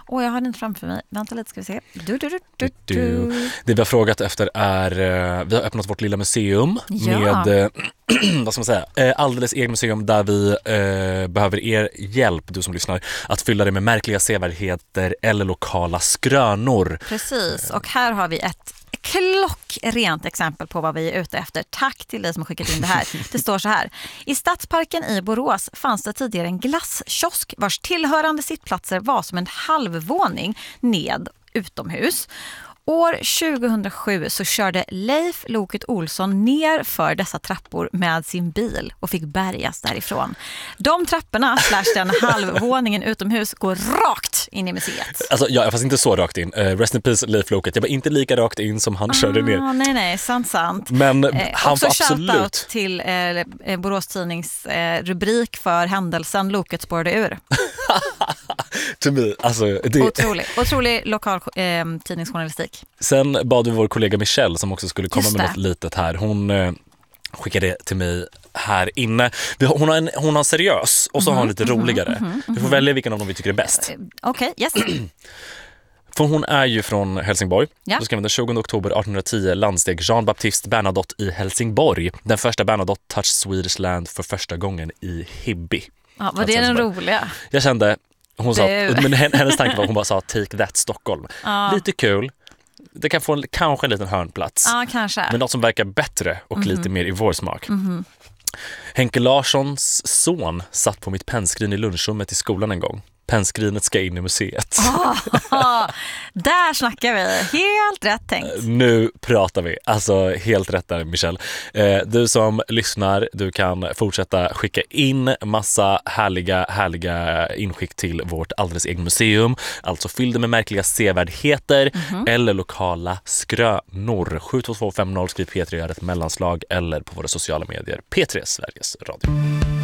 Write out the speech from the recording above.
Jag har den inte framför mig. Vänta lite, ska vi se. Det vi har frågat efter är, vi har öppnat vårt lilla museum med, vad ska man säga, alldeles eget museum där vi behöver er hjälp, du som lyssnar, att fylla det med märkliga sevärdheter eller lokala skrönor. Precis, och här har vi ett klockrent exempel på vad vi är ute efter. Tack till dig som har skickat in det här. Det står så här. I Stadsparken i Borås fanns det tidigare en glasskiosk vars tillhörande sittplatser var som en halvvåning ned utomhus. År 2007 så körde Leif Loket Olsson ner för dessa trappor med sin bil och fick bärgas därifrån. De trapporna / den halvvåningen utomhus går rakt in i museet. Alltså, jag fast inte så rakt in. Rest in peace Leif Loket. Jag var inte lika rakt in som han körde ner. Nej, sant. Men han var absolut... shoutout till Borås Tidnings rubrik för händelsen Loket spårade ur. To me, alltså, det... Otrolig lokal tidningsjournalistik. Sen bad vi vår kollega Michelle som också skulle komma med något litet här. Hon skickade till mig här inne. Hon har seriös och så har hon lite roligare. Vi får välja vilken av dem vi tycker är bäst. Okej, yes. För hon är ju från Helsingborg. Ja. Då skrev den 20 oktober 1810 landsteg Jean-Baptiste Bernadotte i Helsingborg. Den första Bernadotte touched Swedish land för första gången i Hibby. Ja, var det den roliga? Jag kände, hon sa, men hennes tanke var, hon bara sa take that Stockholm. Lite kul. Det kan få kanske en liten hörnplats. Ja, kanske. Men något som verkar bättre och lite mer i vår smak. Henke Larssons son satt på mitt pennskrin i lunchrummet i skolan en gång. Pennskrinet ska in i museet. Där snackar vi. Helt rätt tänkt. Nu pratar vi. Alltså helt rätt där, Michelle. Du som lyssnar, du kan fortsätta skicka in massa härliga inskick till vårt alldeles egen museum. Alltså fyllde med märkliga sevärdheter eller lokala skrönor. 72250, skriv P3, gör ett mellanslag eller på våra sociala medier. P3 Sveriges Radio.